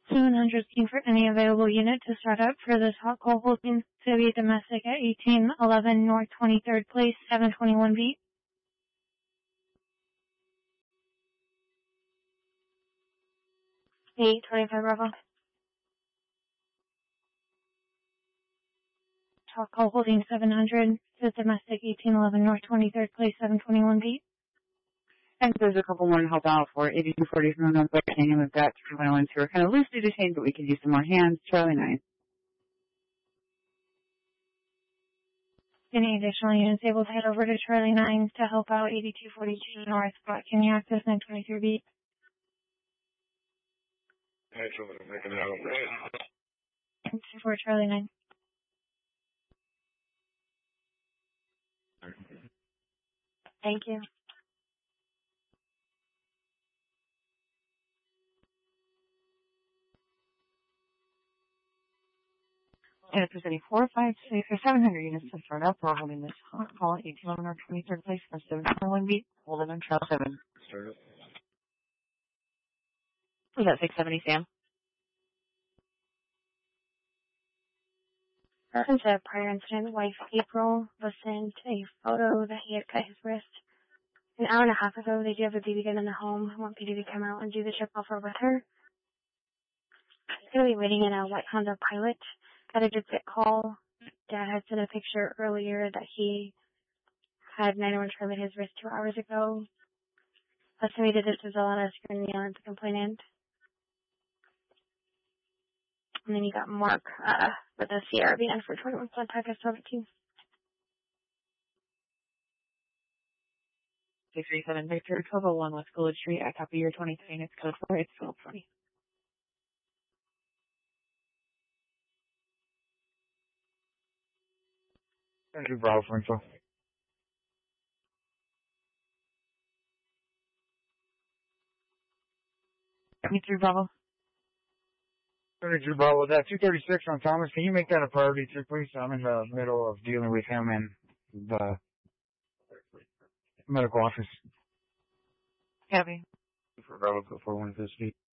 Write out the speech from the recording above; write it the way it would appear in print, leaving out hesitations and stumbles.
700 looking for any available unit to start up for this hot call holding to be domestic at 1811 North 23rd Place, 721 beat. 825 Bravo. Hot call holding 700 to domestic 1811 North 23rd Place, 721 beat. And there's a couple more to help out for 8240 from North West Canyon. We've got 3 ones who are kind of loosely detained, but we could use some more hands. Charlie 9. Any additional units able to head over to Charlie 9 to help out 8242 North Black Canyon Access 923 beat. Actually, making it out. For Charlie 9. Thank you. And if there's any 4, 5, 6, or 700 units to start up, we're holding this hot call at 1811 or 23rd Place for 721 beat. Hold it on trail 7. Start it. Was that 670, Sam? Since a prior incident, wife April was sent a photo that he had cut his wrist. An hour and a half ago, they do have a BB gun in the home. I want PD to come out and do the chip offer with her. He's going to be waiting in a white Honda Pilot. Got a good fit call. Dad had sent a picture earlier that he had 911 trim his wrist 2 hours ago. Estimated this was all on a screen on the complainant. And then you got Mark with a CRBN for 21 contact 17. 637 Victor, 1201 West Village Street. I copy your 23 and it's code 4. It's 1220. Thank you, Bravo, for info. 23 Bravo. 32 Bravo, that 236 on Thomas, can you make that a priority too, please? I'm in the middle of dealing with him and the medical office. Copy. For Bravo, 41 this week.